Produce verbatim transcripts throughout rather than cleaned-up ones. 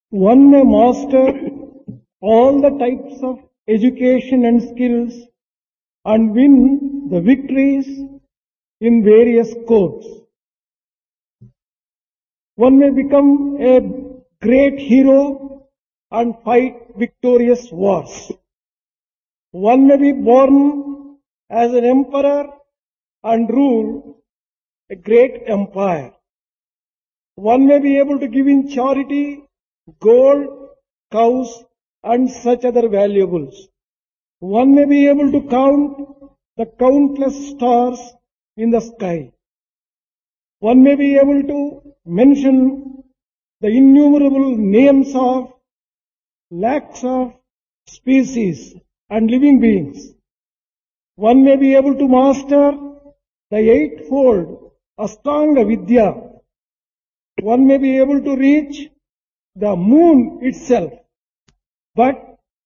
One may master all the types of education and skills and win the victories in various courts. One may become a great hero and fight victorious wars. One may be born as an emperor and rule a great empire. One may be able to give in charity gold, cows and such other valuables. One may be able to count the countless stars in the sky. One may be able to mention the innumerable names of lakhs of species and living beings. One may be able to master the eightfold Ashtanga Vidya. One may be able to reach the moon itself. But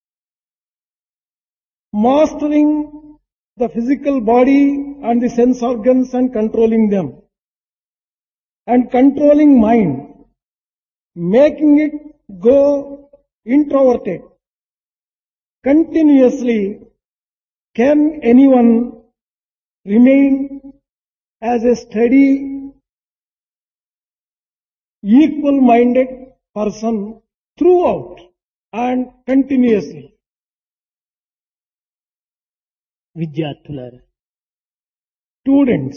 mastering the physical body and the sense organs and controlling them, and controlling mind, making it go introverted continuously, can anyone remain as a steady, equal-minded person throughout and continuously? విద్యార్థులారా, Students,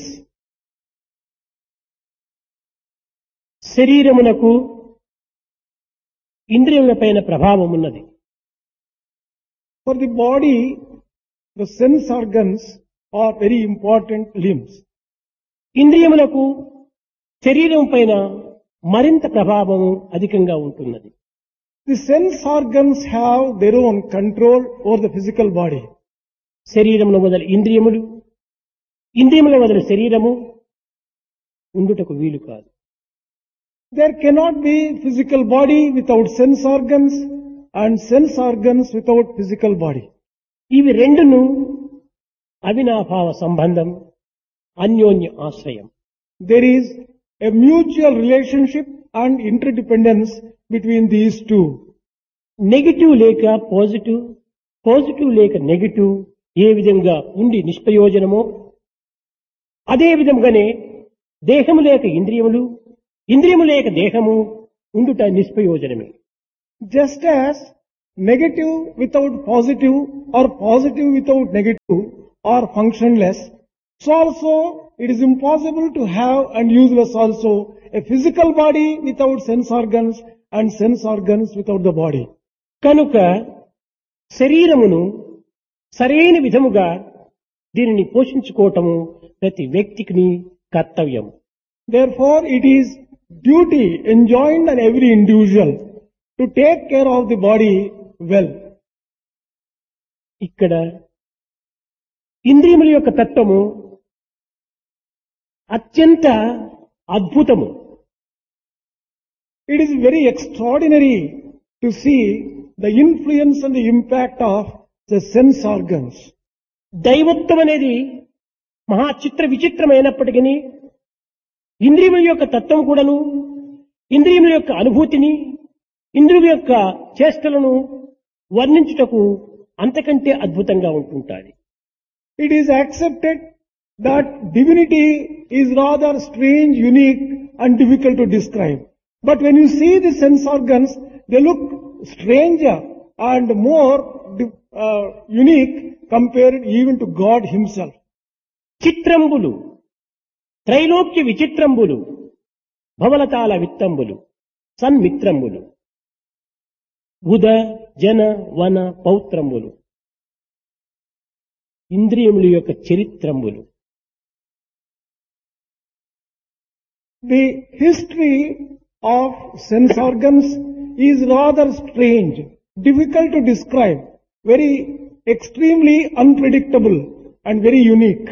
శరీరమునకు ఇంద్రియములపైన ప్రభావం ఉన్నది. for the body, the sense organs are very important limbs. ఇంద్రియములకు శరీరం పైన మరింత ప్రభావము అధికంగా ఉంటున్నది. The sense organs have their own control over the physical body. శరీరమును మొదలు ఇంద్రియములు, ఇంద్రియముల మొదలు శరీరము ఉండుటకు వీలు కాదు. There cannot be physical body without sense organs and sense organs without physical body. ఇవి రెండును అవినాభావ సంబంధం, అన్యోన్య ఆశ్రయం. There is a mutual relationship and interdependence between these two. Negative లేక పాజిటివ్, పాజిటివ్ లేక నెగిటివ్ ఏ విధంగా ఉండి నిష్ప్రయోజనమో అదే విధంగానే దేహము లేక ఇంద్రియములు, ఇంద్రియము లేక దేహము ఉండుట నిష్ప్రయోజనమే. Just as negative without positive or positive without negative are functionless, so also it is impossible to have and useless also a physical body without sense organs and sense organs without the body. కనుక శరీరమును సరైన విధముగా దీనిని పోషించుకోవటము ప్రతి వ్యక్తికి కర్తవ్యం. Therefore, it is duty enjoined on every individual to take care of the body well. ఇక్కడ ఇంద్రియముల యొక్క తత్వము అత్యంత అద్భుతము. It is very extraordinary to see the influence and the impact of the sense organs. దైవత్వం అనేది మహా చిత్ర విచిత్రమైనప్పటికీ ఇంద్రియముల యొక్క తత్వం కూడాను, ఇంద్రియముల యొక్క అనుభూతిని, ఇంద్రియముల యొక్క చేష్టలను వర్ణించుటకు అంతకంటే అద్భుతంగా ఉంటుంటాయి. It is accepted that divinity is rather strange, unique and difficult to describe. But when you see the sense organs, they look stranger and more uh, unique compared even to God himself. చిత్రంబులు, త్రైలోక్య విచిత్రంబులు, భవలతాల విత్తంబులు, సన్మిత్రంబులు, ఉద జన వన పౌత్రంబులు, ఇంద్రియముల యొక్క చరిత్రంబులు. The history of sense organs is rather strange, difficult to describe, very extremely unpredictable and very unique.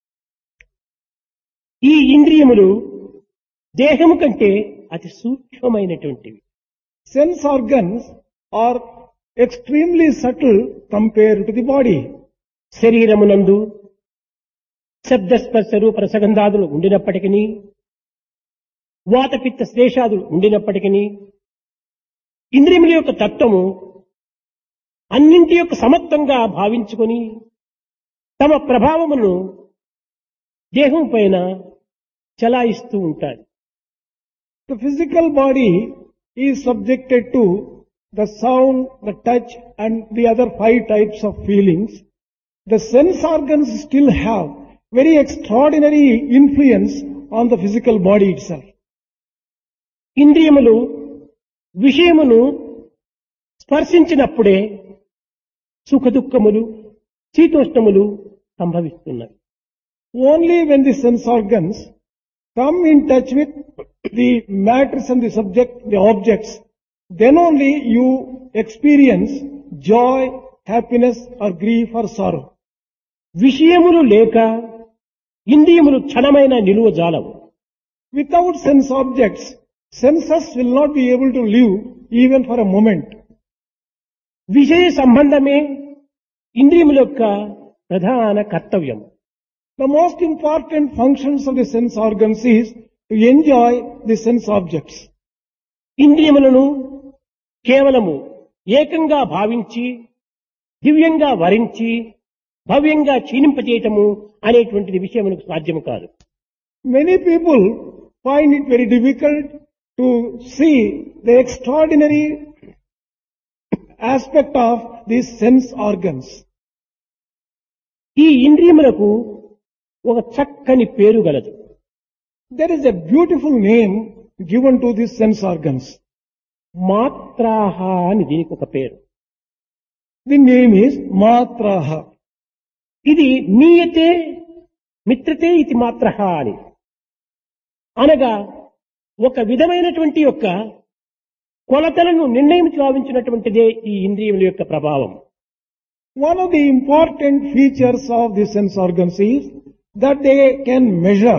ఈ ఇంద్రియములు దేహము కంటే అతి సూక్ష్మమైనటువంటివి. Sense organs are extremely subtle compared to the body. శరీరమునందు శబ్దస్పర్శ రూప రసగంధాదులు ఉండినప్పటికీ, వాతపిత్త శ్లేషాదులు ఉండినప్పటికీ, ఇంద్రియముల యొక్క తత్వము అన్నింటి యొక్క సమత్వంగా భావించుకొని తమ ప్రభావమును దేహం పైన చలాయిస్తూ ఉంటారు. The physical body is subjected to the sound, the touch and the other five types of feelings. The sense organs still have very extraordinary influence on the physical body itself. ఇంద్రియములు విషయమును స్పర్శించినప్పుడే సుఖదుఖములు శీతోష్ణములు సంభవిస్తున్నవి. Only when the sense organs come in touch with the matters and the subject, the objects, then only you experience joy, happiness or grief or sorrow. విషయములు లేక ఇంద్రియములు క్షణమైన నిలువ జాలవు. Without sense objects, senses will not be able to live even for a moment. విషయ సంబంధమే ఇంద్రియముల యొక్క ప్రధాన కర్తవ్యం. The most important functions of the sense organs is to enjoy the sense objects. ఇంద్రియములను కేవలము ఏకంగా భావించి దివ్యంగా వరించి భవ్యంగా క్షీణింపచేయటము అనేటువంటిది విషయమునకు సాధ్యము కాదు. Many people find it very difficult to see the extraordinary aspect of these sense organs. ఈ ఇంద్రియములకు ఒక చక్కని పేరు గలదు. There is a beautiful name given to these sense organs. మాత్రాహ అని దీనికి ఒక పేరు. The name is Matraha. ఇది మీయతే మిత్రతే ఇది మాత్రహ అని అనగా ఒక విధమైనటువంటి యొక్క కొలతలను నిర్ణయం గావించినటువంటిదే ఈ ఇంద్రియముల యొక్క ప్రభావం. One of the important features of the sense organs is that they can measure.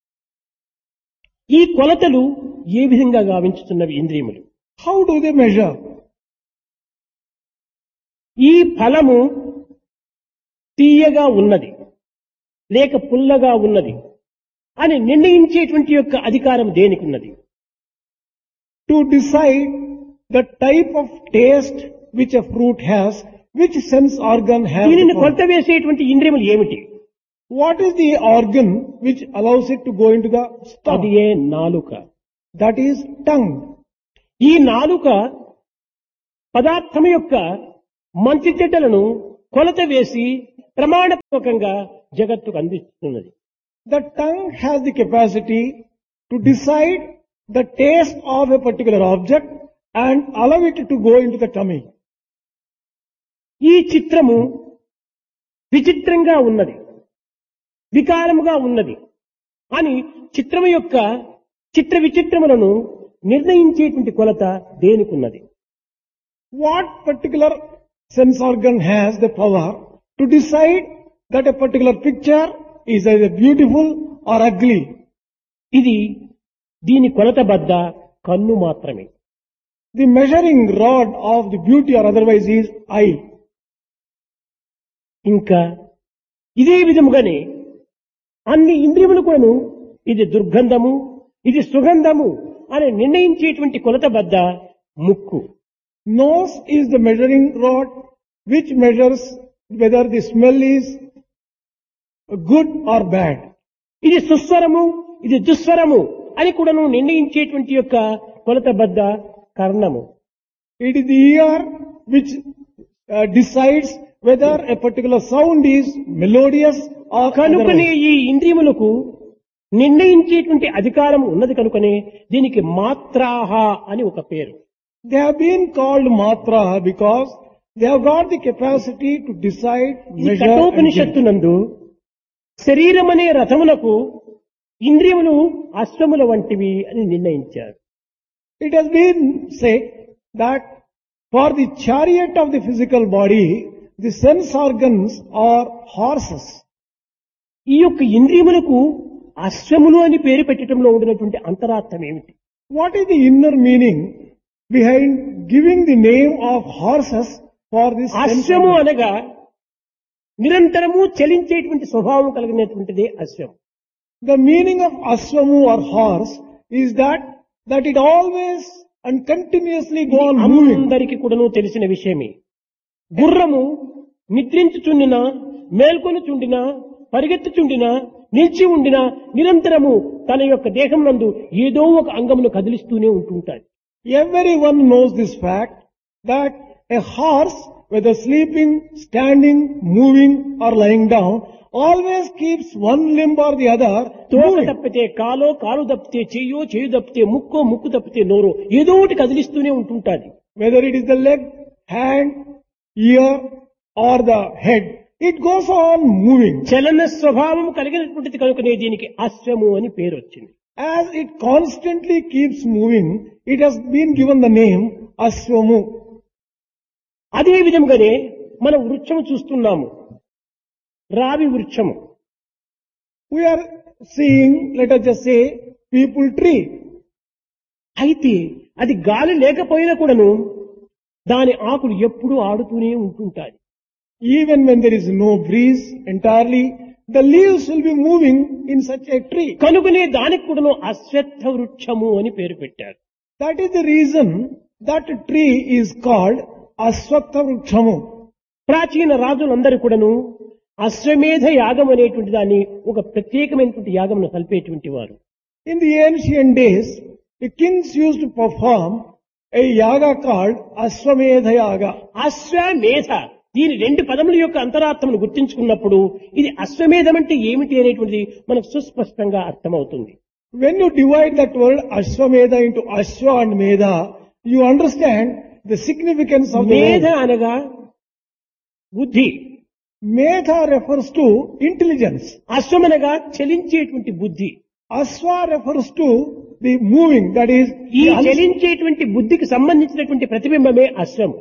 ఈ కొలతలు ఏ విధంగా గావించుతున్నవి ఇంద్రియములు? How do they measure? ఈ ఫలము తీయగా ఉన్నది లేక పుల్లగా ఉన్నది అని నిర్ణయించేటువంటి యొక్క అధికారం దేనికి ఉన్నది? To decide the type of taste which a fruit has, which sense organ has. దీనిని కొలత వేసేటువంటి ఇంద్రియములు ఏమిటి? What is the organ which allows it to go into the stomach? అది ఏ నాలుక. That is tongue. ఈ నాలుక పదార్థం యొక్క మంచి చెడ్డలను కొలత వేసి ప్రమాణపూర్వకంగా జగత్తుకు అందిస్తున్నది. The tongue has the capacity to decide the taste of a particular object and allow it to go into the tummy. ఈ చిత్రము విచిత్రంగా ఉన్నది, వికారముగా ఉన్నది అని చిత్రము యొక్క చిత్ర విచిత్రములను నిర్ణయించేటువంటి కొలత దేనికున్నది? What particular sense organ has the power to decide that a particular picture is either beautiful or ugly? ఇది దీని కొలత బద్ద కన్ను మాత్రమే. The measuring rod of the beauty or otherwise is eye. ఇంకా ఇదే విధముగానే అన్ని ఇంద్రియములు కూడాను ఇది దుర్గంధము ఇది సుగంధము అని నిర్ణయించేటువంటి కొలత బద్ద ముక్కు. Nose is the measuring rod which measures whether the smell is good or bad. ఇది సుస్వరము ఇది దుస్వరము అని కూడాను నిర్ణయించేటువంటి యొక్క కొలత బద్ద కర్ణము. It is the ear which uh, decides whether a particular sound is melodious or కనుకనే otherwise. ఈ ఇంద్రియములకు నిర్ణయించేటువంటి అధికారం ఉన్నది కనుకనే దీనికి మాత్రాహ అని ఒక పేరు. They have been called matra because they have got the capacity to decide, ఈ measure and judge. కఠోపనిషత్తునందు శరీరం అనే రథములకు ఇంద్రియములు అశ్వముల వంటివి అని నిర్ణయించారు. It has been said that for the chariot of the physical body, the sense organs are horses. ఈ యొక్క ఇంద్రియములకు అశ్వములు అని పేరు పెట్టడంలో ఉండినటువంటి అంతరార్థం ఏమిటి? What is the inner meaning behind giving the name of horses for this sense అశ్వము organ? అనగా నిరంతరము చలించేటువంటి స్వభావం కలిగినటువంటిదే అశ్వం. The meaning of aswamu or horse is that that it always and continuously go on moving. అందరికీ కూడాను తెలిసిన విషయమే. గుర్రము నిద్రించుచుండినా, మేల్కొనుచుండినా, పరిగెత్తుచుండినా, నిలిచి ఉండినా నిరంతరము తన యొక్క దేహం నందు ఏదో ఒక అంగమును కదిలిస్తూనే ఉంటుంటాడు. Everyone knows this fact that a horse, whether sleeping, standing, moving or lying down, always keeps one limb or the other తోక moving. తప్పితే కాలో, కాలు తప్పితే చెయ్యో, చెయ్యి తప్పితే ముక్కో, ముక్కు తప్పితే నోరో ఏదో ఒకటి కదిలిస్తూనే ఉంటుంటాది. Whether it is the leg, hand, ear or the head, it goes on moving. చలన స్వభావం కలిగినటువంటిది కనుకనే దీనికి అశ్వము అని పేరు వచ్చింది. As it constantly keeps moving, it has been given the name Aswamu. అదే విధంగానే మనం వృక్షము చూస్తున్నాము, రావి వృక్షము. We are seeing, let us just say, people tree. అయితే అది గాలి లేకపోయినా కూడాను దాని ఆకులు ఎప్పుడూ ఆడుతూనే ఉంటుంటాయి. Even when there is no breeze entirely, the leaves will be moving in such a tree. కనుకనే దానికి కూడాను అశ్వత్థ వృక్షము అని పేరు పెట్టారు. That is the reason that tree is called Aswatha Vrikshamu. ప్రాచీన రాజులందరూ కూడాను అశ్వమేధ యాగం అనేటువంటి దాన్ని ఒక ప్రత్యేకమైనటువంటి యాగమును కలిపేటువంటి వారు. In the ancient days, the kings used to perform a yaga called Aswamedha Yaga. అశ్వమేధ, దీని రెండు పదముల యొక్క అంతరార్థమును గుర్తించుకున్నప్పుడు ఇది అశ్వమేధం అంటే ఏమిటి అనేటువంటిది మనకు సుస్పష్టంగా అర్థమవుతుంది. When you divide that word Ashwamedha into Ashwa and Medha, you understand the significance of the మేధ word. అనగా బుద్ధి, Medha refers to intelligence. అశ్వమనగా చలించేటువంటి బుద్ధి. Aswa refers to the moving, that is, ఈ the uns- చలించేటువంటి బుద్ధికి సంబంధించినటువంటి ప్రతిబింబమే అశ్వము.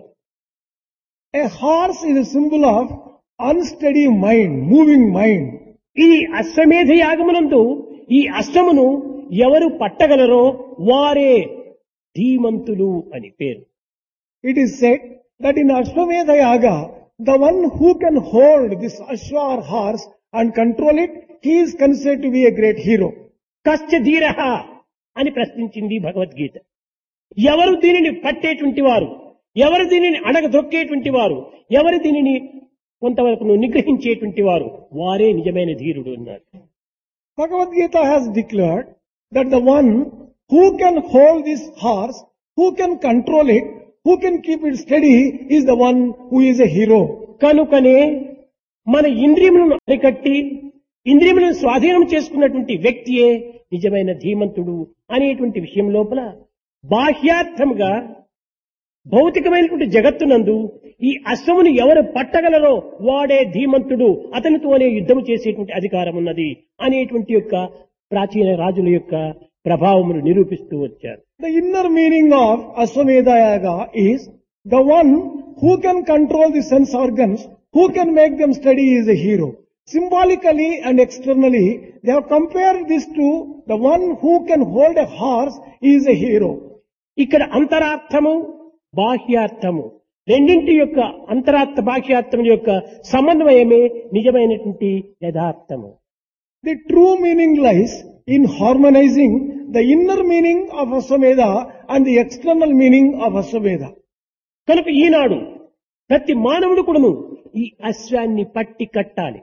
a horse is a symbol of unsteady mind, moving mind. ఈ అశ్వమేధ యాగమునందు ఈ అశ్వమును ఎవరు పట్టగలరో వారే ధీమంతులు అని పేరు. It is said that in Ashwamedha Yaga, the one who can hold this Ashwa or horse and control it, he is considered to be a great hero. కశ్చ ధీరః అని ప్రశ్నించింది భగవద్గీత. ఎవరు దీనిని పట్టేటువంటి వారు, ఎవరు దీనిని అడగదొక్కేటువంటి వారు, ఎవరు దీనిని కొంతవరకు నిగ్రహించేటువంటి వారు, వారే నిజమైన ధీరుడు అన్నారు. Bhagavad Gita has declared that the one who can hold this horse, who can control it, who can keep it steady, is the one who is a hero. కనుకనే మన ఇంద్రియములను అరికట్టి ఇంద్రియములను స్వాధీనం చేసుకున్నటువంటి వ్యక్తియే నిజమైన ధీమంతుడు అనేటువంటి విషయం లోపల బాహ్యార్థముగా భౌతికమైనటువంటి జగత్తునందు ఈ అశ్వమును ఎవరు పట్టగలరో వాడే ధీమంతుడు, అతనితోనే యుద్ధము చేసేటువంటి అధికారం ఉన్నది అనేటువంటి యొక్క ప్రాచీన రాజుల యొక్క ప్రభావమును నిరూపిస్తూ వచ్చారు. The inner meaning of Ashwamedha Yaga is the one who can control the sense organs, who can make them steady is a hero. Symbolically and externally, they have compared this to the one who can hold a horse is a hero. ఇక్కడ అంతరార్థము బాహ్యార్థము రెండింటి యొక్క అంతరార్థ బాహ్యార్థం యొక్క సమన్వయమే నిజమైనటువంటి యథార్థము. The true meaning lies in harmonizing the inner meaning of Ashwamedha and the external meaning of Ashwamedha. కనుక ఈనాడు ప్రతి మానవుడు కూడాను ఈ అశ్వాన్ని పట్టి కట్టాలి.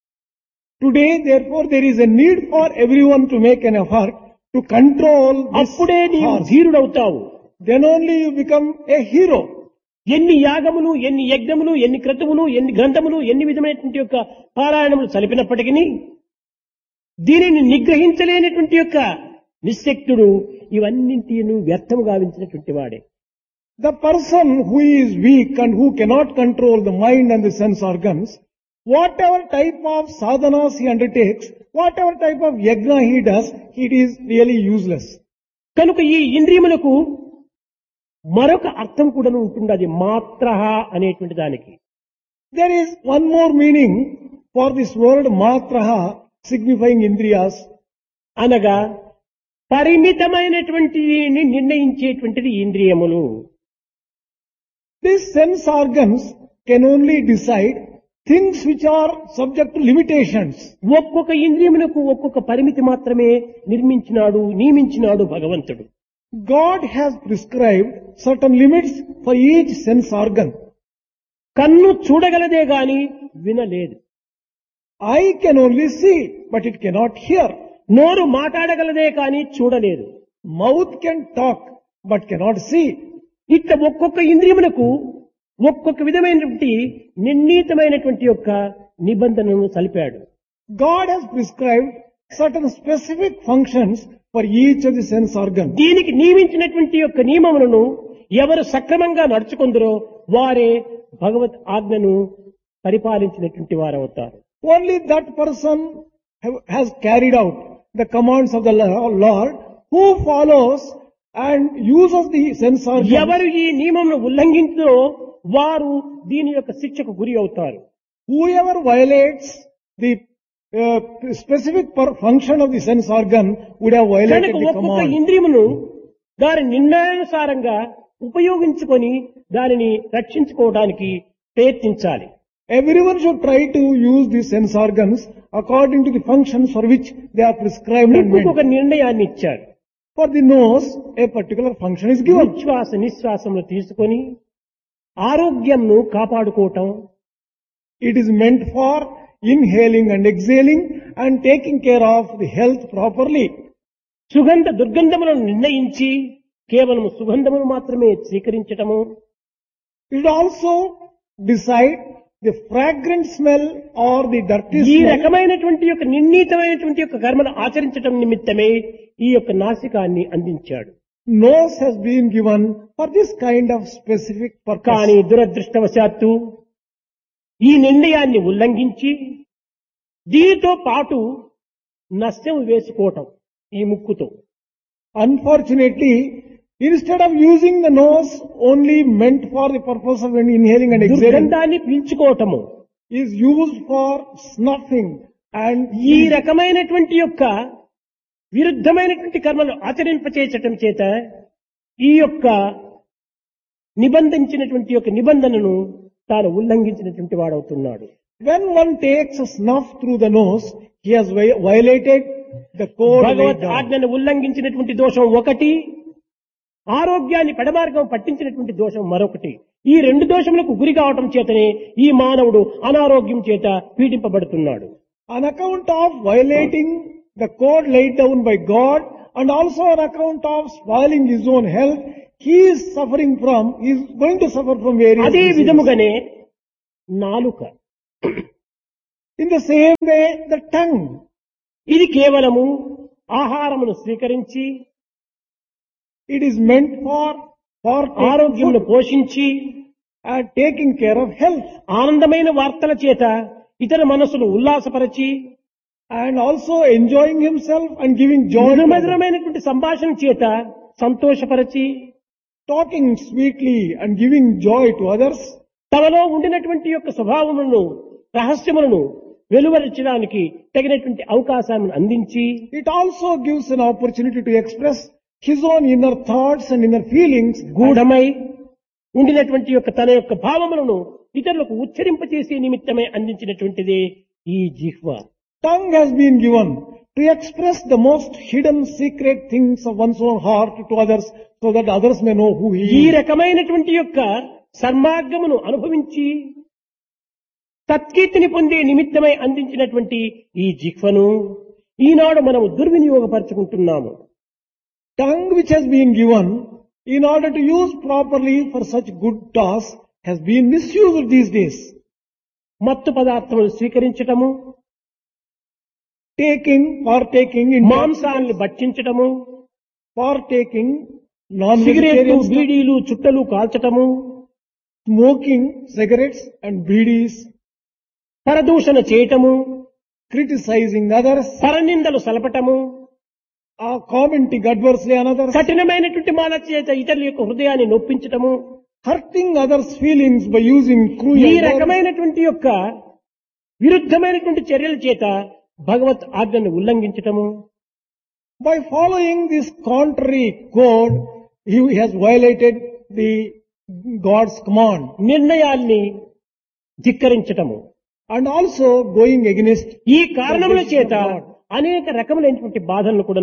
Today, therefore, there is a need for everyone to make an effort to control this అప్పుడే నీవు horse. ధీరుడవుతావు. Then only you become a hero. ఎన్ని యాగములు, ఎన్ని యజ్ఞములు, ఎన్ని క్రతువులు, ఎన్ని గ్రంథములు, ఎన్ని విధమైనటువంటి యొక్క పారాయణములు చలిపినప్పటికీ దీనిని నిగ్రహించలేనటువంటి యొక్క నిశ్శక్తుడు ఇవన్నింటిను వ్యర్థము గావించినటువంటి వాడే. The person who is weak and who cannot control the mind and the sense organs, whatever type of sadhanas he undertakes, whatever type of yajna he does, it is really useless. కనుక ఈ ఇంద్రియములకు మరొక అర్థం కూడా ఉంటుంది, అది మాత్రః అనేటువంటి దానికి. There is one more meaning for this word matraha, signifying indriyas. అనగా పరిమితమైనటువంటి నిర్ణయించేటువంటిది ఇంద్రియములు. These sense organs can only decide things which are subject to limitations. ఒక్కొక్క ఇంద్రియములకు ఒక్కొక్క పరిమితి మాత్రమే నిర్మించినాడు, నియమించినాడు భగవంతుడు. God has prescribed certain limits for each sense organ. కన్ను చూడగలదే గాని వినలేదు. Eye can only see, but it cannot hear. నోరు మాట్లాడగలదే కాని చూడలేదు. Mouth can talk, but cannot see. ఇట్లా ఒక్కొక్క ఇంద్రియములకు ఒక్కొక్క విధమైనటువంటి నిర్ణీతమైనటువంటి యొక్క నిబంధనను సలిపాడు. God has prescribed certain specific functions for each of the sense organs. దీనికి నియమించినటువంటి యొక్క నియమములను ఎవరు సక్రమంగా నడుచుకుందరో వారే భగవత్ ఆజ్ఞను పరిపాలించినటువంటి వారు అవుతారు. Only that person have- has carried out the commands of the Lord, who follows and uses the sense organs. ఎవరు ఈ నియమమును ఉల్లంఘించో వారు దీని యొక్క శిక్షకు గురి అవుతారు. Whoever violates the uh, specific per- function of the sense organ would have violated కనుక the ఒక్కొక్క command. ఇంద్రియమును దాని నిర్ణయానుసారంగా ఉపయోగించుకొని దానిని రక్షించుకోవడానికి ప్రయత్నించాలి. Everyone should try to use the sense organs according to the functions for which they are prescribed and ముక్కుకు ఒక meant. నిర్ణయాన్ని ఇచ్చాడు. For the nose, a particular function is given. ఉచ్ఛ్వాస నిశ్వాసములు తీసుకొని ఆరోగ్యంను కాపాడుకోవటం, It is meant for inhaling and exhaling and taking care of the health properly. సుగంధ దుర్గంధములను నిర్ణయించి కేవలం సుగంధమును మాత్రమే స్వీకరించటము, It should also decide the fragrant smell or the dirty ఈ smell. రకమైనటువంటి యొక్క నిర్ణీతమైనటువంటి యొక్క కర్మను ఆచరించటం నిమిత్తమే ఈ యొక్క నాసికాన్ని అందించాడు. Nose has been given for this kind of specific కానీ purpose. దురదృష్టవశాత్తు ఈ నిర్ణయాన్ని ఉల్లంఘించి దీనితో పాటు నష్టం వేసుకోవటం ఈ ముక్కుతో Unfortunately, instead of using the nose only meant for the purpose of inhaling and exhaling, దుర్గంధాన్ని పీల్చుకోవటము, is used for snuffing and ఈ రకమైనటువంటి యొక్క విరుద్ధమైనటువంటి కర్మలు ఆచరింపచేయటం చేత ఈ యొక్క నిబంధించినటువంటి యొక్క నిబంధనను తాను ఉల్లంఘించినటువంటి వాడవుతున్నాడు. when one takes a snuff through the nose, he has vi- violated the code laid Bhagwat down. ఆజ్ఞను ఉల్లంఘించినటువంటి దోషం ఒకటి, ఆరోగ్యాన్ని పెడమార్గం పట్టించినటువంటి దోషం మరొకటి. ఈ రెండు దోషములకు గురి కావటం చేతనే ఈ మానవుడు అనారోగ్యం చేత పీడింపబడుతున్నాడు. On account of violating the code laid down by God and also on account of spoiling his own health, he is suffering from, he is going to suffer from various అదే diseases. విధముగానే నాలుక, In the same way, the tongue, ఇది కేవలము ఆహారమును స్వీకరించి it is meant for, for ఆరోగ్యమును పోషించి and taking care of health ఆనందమైన వార్తల చేత ఇతర మనసును ఉల్లాసపరచి and also enjoying himself and giving joy to others. మధురమైనటువంటి సంభాషణ చేత సంతోషపరచి Talking sweetly and giving joy to others. తమలో ఉండినటువంటి యొక్క స్వభావములను రహస్యములను వెలువరించడానికి తగినటువంటి అవకాశాన్ని అందించి It also gives an opportunity to express his own inner thoughts and inner feelings. గూఢమై ఉండినటువంటి యొక్క తన యొక్క భావములను ఇతరులకు ఉచ్చరింపచేసే నిమిత్తమై అందించినటువంటిదే ఈ జిహ్వ. Tongue has been given to express the most hidden secret things of one's own heart to others so that others may know who he ఈ is. రకమైనటువంటి యొక్క సన్మార్గమును అనుభవించి సత్కీర్తిని పొందే నిమిత్తమై అందించినటువంటి ఈ జిహ్వను ఈనాడు మనము దుర్వినియోగపరుచుకుంటున్నాము. Tongue which has been given in order to use properly for such good tasks has been misused these days. మత్తు పదార్థములు స్వీకరించటము, Taking, partaking in మాంసాన్ని భక్షించటము, partaking, సిగరెట్లు, non-vegetarian stuff, బీడీలు, చుట్టలు కాల్చటము, smoking cigarettes and bidis, పరదూషణ చేయటము, criticizing others, పరనిందలు సలపటము, uh, commenting adversely on others, కఠినమైనటువంటి మాట చేత ఇతరుల యొక్క హృదయాన్ని నొప్పించటము, hurting others' feelings by using ఈ cruel words. రకమైనటువంటి యొక్క విరుద్ధమైనటువంటి చర్యల చేత భగవత్ ఆజ్ఞను ఉల్లంఘించటము, By following this contrary code, he has violated the God's command నిర్ణయాల్ని ధిక్కరించటము. and also going against ఈ కారణముల చేత అనేక రకములైనటువంటి బాధలను కూడాను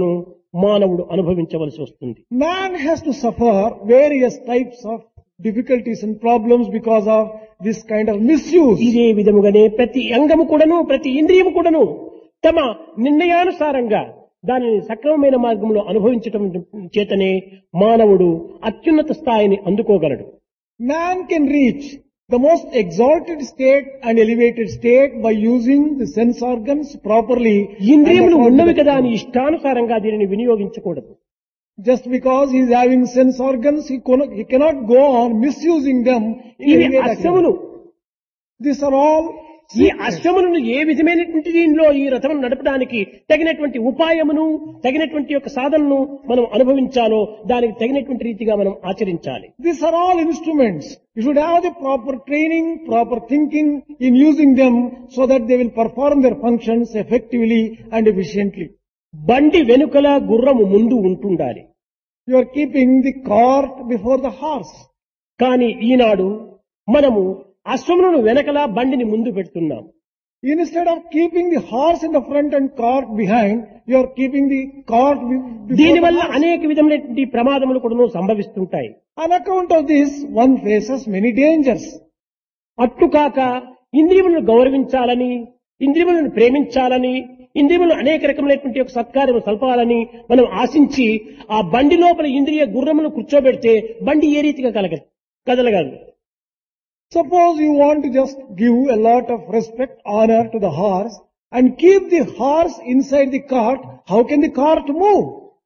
మానవుడు అనుభవించవలసి వస్తుంది. Man has to suffer various types of difficulties and problems because of this kind of misuse. ఇదే విధముగానే ప్రతి అంగము కూడాను ప్రతి ఇంద్రియము కూడాను తమ నిర్ణయానుసారంగా దానిని సక్రమమైన మార్గంలో అనుభవించటం చేతనే మానవుడు అత్యున్నత స్థాయిని అందుకోగలడు. Man can reach the most exalted state and elevated state by using the sense organs properly. ఇంద్రియములు ఉన్నవి కదా అని ఇష్టానుసారంగా దీనిని వినియోగించకూడదు. Just because he is having sense organs, he cannot, he cannot go on misusing them in ఇవి any way that he అశ్వములు. wants. These are all ఈ అశ్వములను ఏ విధమైనటువంటి దీనిలో ఈ రథమును నడపడానికి తగినటువంటి ఉపాయమును తగినటువంటి యొక్క సాధనను మనం అనుభవించాలో దానికి తగినటువంటి రీతిగా మనం ఆచరించాలి. These are all instruments. You should have the proper training, proper thinking in using them so that they will perform their functions effectively and efficiently. బండి వెనుకల గుర్రము ముందు ఉంటుండాలి. You are keeping the cart before the horse. కానీ ఈనాడు మనము అశ్వములను వెనకల బండిని ముందు పెడుతున్నాం. Instead of keeping the horse in the front and cart behind, you are keeping the cart be- before the దీనివల్ల horse. అనేక విధమైనటువంటి ప్రమాదములు కూడా సంభవిస్తుంటాయి. On account of this, one faces many dangers. అట్టుకాక ఇంద్రియములను గౌరవించాలని ఇంద్రియములను ప్రేమించాలని ఇంద్రియములను అనేక రకములైనటువంటి యొక్క సత్కార్యము సల్పాలని మనం ఆశించి ఆ బండి లోపల ఇంద్రియ గుర్రమును కూర్చోబెడితే బండి ఏ రీతిగా కలగ కదలగలదు. Suppose you want to just give a lot of respect, honor to the horse and keep the horse inside the cart, how can the cart move?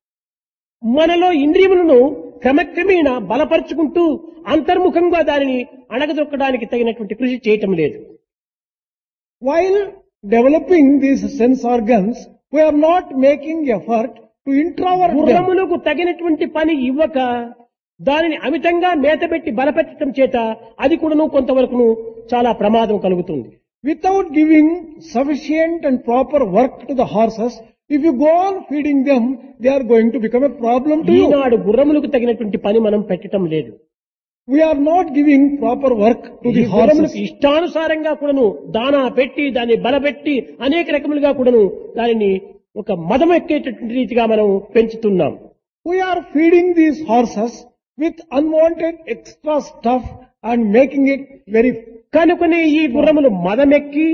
మనలో ఇంద్రియములను క్రమక్రమేణ బలపరుచుకుంటూ అంతర్ముఖంగా దానిని అణగదొక్కడానికి తగినటువంటి కృషి చేయటం లేదు. While developing these sense organs, we are not making effort to introvert them. గుర్రములకు తగినటువంటి పని ఇవ్వక దానిని అమితంగా మేతపెట్టి బలపెట్టడం చేత అది కూడాను కొంతవరకు చాలా ప్రమాదం కలుగుతుంది. Without giving sufficient and proper work to the horses, if you go on feeding them, they are going to become a problem to you. ఈనాడు గుర్రములకు తగినటువంటి పని మనం పెట్టడం లేదు. We are not giving proper work to ఈ the గుర్రములకు horses. ఇష్టానుసారంగా కూడాను దానా పెట్టి దాన్ని బలపెట్టి అనేక రకములుగా కూడాను దానిని ఒక మదం ఎక్కేటటువంటి రీతిగా మనం పెంచుతున్నాం. We are feeding these horses with unwanted extra stuff and making it very. కనుకనే ఈ గుర్రములు మదమెక్కి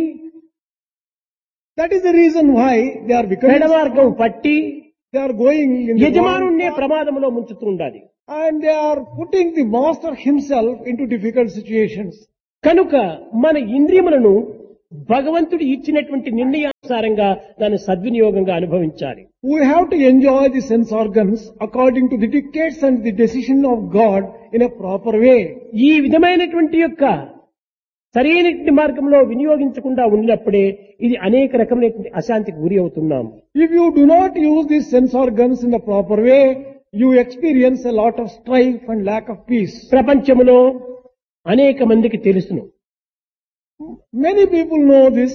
That is the reason why they are becoming. పెడమార్గం పట్టి They are going in the wrong యజమానుణ్ణే path ప్రమాదంలో ముంచుతూ ఉండాలి. and they are putting the master himself into difficult situations. కనుక మన ఇంద్రియములను భగవంతుడు ఇచ్చినటువంటి నిర్ణయానుసారంగా దాన్ని సద్వినియోగంగా అనుభవించాలి. We have to enjoy the sense organs according to the dictates and the decision of God in a proper way. ఈ విధమైనటువంటి యొక్క సరైనటువంటి మార్గంలో వినియోగించకుండా ఉన్నప్పుడే ఇది అనేక రకమైనటువంటి అశాంతికి గురి అవుతున్నాం. If you do not use these sense organs in the proper way, you experience a lot of strife and lack of peace. ప్రపంచములో అనేక మందికి తెలుసును Many people know this.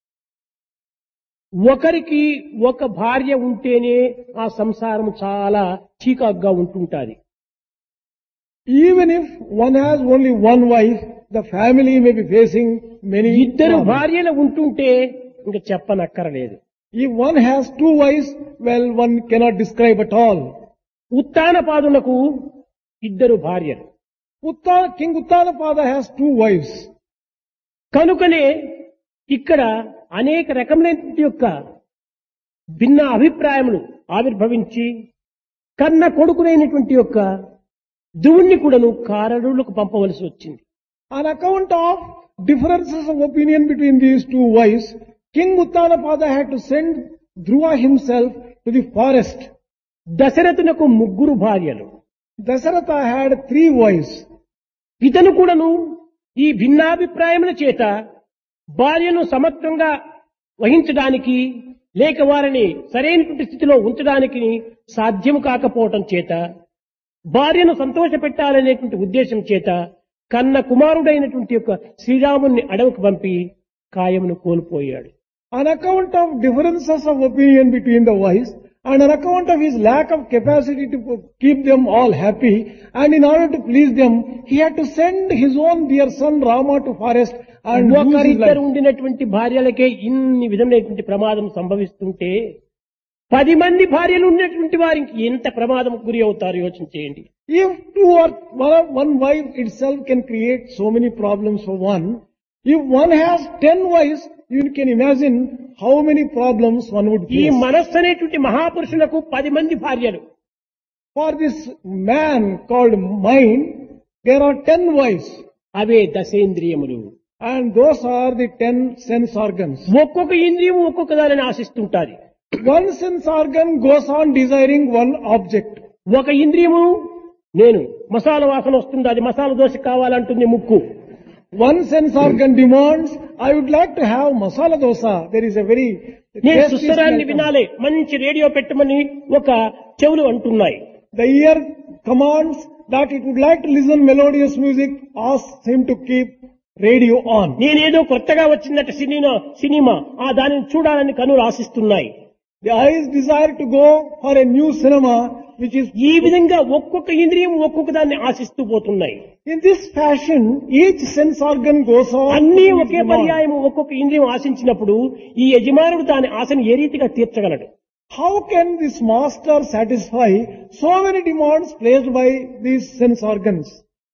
ఒకరికి ఒక భార్య ఉంటేనే ఆ సంసారం చాలా చీకాకుగా ఉంటుంటాది. Even if one has only one wife, the family may be facing many ఇద్దరు problems. భార్యలు ఉంటుంటే ఇంక చెప్పనక్కరలేదు. If one has two wives, well, one cannot describe at all. ఉత్తానపాదులకు ఇద్దరు భార్యలు. Utta, King Uttanapada has two wives. కనుకనే ఇక్కడ అనేక రకములైనటువంటి యొక్క భిన్న అభిప్రాయములు ఆవిర్భవించి కన్న కొడుకునైనటువంటి యొక్క ధ్రువుణ్ణి కూడాను కారణులకు పంపవలసి వచ్చింది. On account of differences of opinion between these two wives, King Uttanapada had to send Dhruva himself to the forest. దశరథునకు ముగ్గురు భార్యలు. Dasaratha had three wives. ఇతను కూడాను ఈ భిన్నాభిప్రాయముల చేత భార్యను సమత్వంగా వహించడానికి లేక వారిని సరైనటువంటి స్థితిలో ఉంచడానికి సాధ్యము కాకపోవటం చేత భార్యను సంతోషపెట్టాలనేటువంటి ఉద్దేశం చేత కన్న కుమారుడైనటువంటి యొక్క శ్రీరాముని అడవికి పంపి కాయమును కోల్పోయాడు. On account of differences of opinion between the wives and on account of his lack of capacity to keep them all happy and in order to please them, he had to send his own dear son Rama to forest and lose his ఒకరిద్దరు life. ఉండినటువంటి భార్యలకే ఇన్ని విధమైనటువంటి ప్రమాదం సంభవిస్తుంటే పది మంది భార్యలు ఉన్నటువంటి వారికి ఎంత ప్రమాదం గురి అవుతారు యోచన చేయండి. If two or one one wife itself can create so many problems for one, if one has ten wives, you can imagine how many problems one would ఈ face. మనస్సు అనేటువంటి మహాపురుషులకు పది మంది భార్యలు. For this man called mind, there are ten wives, away దశేంద్రియములు. and those are the ten sense organs. ఒక్కొక్క ఇంద్రియం ఒక్కొక్క దానిని ఆశిస్తుంటాది. One sense organ goes on desiring one object. ఒక ఇంద్రియము నేను మసాలా వాసన వస్తుంది, అది మసాలా దోశ కావాలంటుంది ముక్కు. One sense organ demands, I would like to have masala dosa. There is a very నేను tasty సుస్వరాన్ని smell. వినాలి, మంచి రేడియో పెట్టమని ఒక చెవులు అంటున్నాయి. The ear commands that it would like to listen melodious music, asks him to keep radio on. నేనేదో కొత్తగా వచ్చినట్టు సినిమా సినిమా ఆ దానిని చూడాలని కనులు ఆశిస్తున్నాయి. The eyes desire to go for a new cinema, which is ఈ విధంగా ఒక్కొక్క ఇంద్రియం ఒక్కొక్క దాన్ని ఆశిస్తూ పోతున్నాయి. in this fashion. Each sense organ goes on. అన్నీ to its ఒకే demand. పర్యాయం ఒక్కొక్క ఇంద్రియం ఆశించినప్పుడు ఈ యజమానుడు దాని ఆశను ఏ రీతిగా తీర్చగలడు? How can this master satisfy so many demands placed by these sense organs?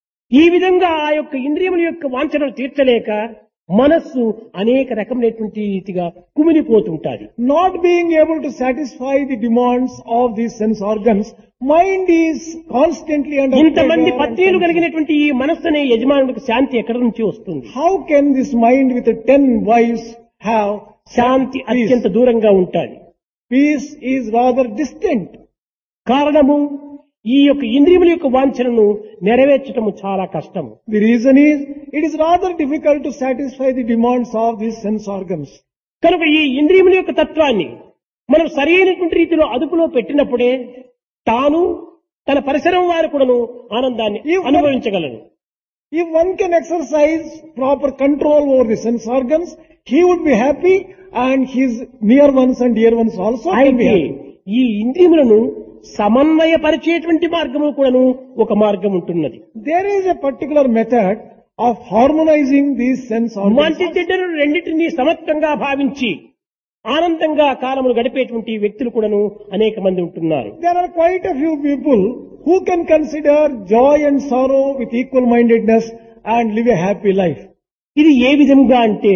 ఈ విధంగా ఆ యొక్క ఇంద్రియముల యొక్క వాంఛనలు తీర్చలేక మనస్సు అనేక రకమైనటువంటి రీతిగా కుమిలిపోతుంటాది. Not being able to satisfy the demands of these sense organs, mind is constantly under ఇంతమంది pressure and పత్నులు tension. కలిగినటువంటి ఈ మనస్సు అనే యజమానుడికి శాంతి ఎక్కడి నుంచి వస్తుంది? How can this mind with the ten wives have Shanti peace? అత్యంత దూరంగా ఉంటాది. Peace is rather distant. కారణము ఈ యొక్క ఇంద్రియముల యొక్క వాంఛనను నెరవేర్చటము చాలా కష్టము. The reason is, it is rather difficult to satisfy the demands of these sense organs. కనుక ఈ ఇంద్రియముల యొక్క తత్వాన్ని మనం సరైనటువంటి రీతిలో అదుపులో పెట్టినప్పుడే తాను తన పరిసరం వారు కూడాను ఆనందాన్ని ఈ- అనుభవించగలరు. If one can exercise proper control over the sense organs, he would be happy, and his near ones and dear ones also can be అయితే happy. ఈ ఇంద్రియములను సమన్వయపరిచేటువంటి మార్గము కూడాను ఒక మార్గం ఉంటున్నది. There is a particular method of harmonizing these sense organs. మంచి చెడ్డలు రెండింటినీ సమత్వంగా భావించి ఆనందంగా కాలములు గడిపేటువంటి వ్యక్తులు కూడాను అనేక మంది ఉంటున్నారు. There are quite a few people who can consider joy and sorrow with equal mindedness and live a happy life. ఇది ఏ విధంగా అంటే